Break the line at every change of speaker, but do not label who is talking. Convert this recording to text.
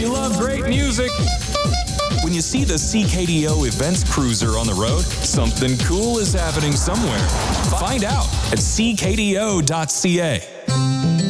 We love great music. When you see the CKDO Events Cruiser on the road, something cool is happening somewhere. Find out at ckdo.ca.